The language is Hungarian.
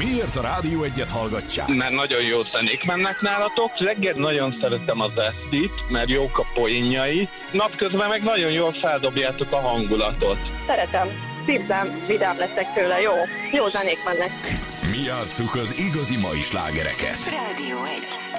Miért a Rádió Egyet hallgatják? Mert nagyon jó zenék mennek nálatok. Reggel nagyon szeretem az Estit, mert jók a poénjai. Napközben meg nagyon jól feldobjátok a hangulatot. Szeretem. Szívzám, vidám leszek tőle, jó zenék mennek. Mi játsszuk az igazi mai slágereket. Rádió 1.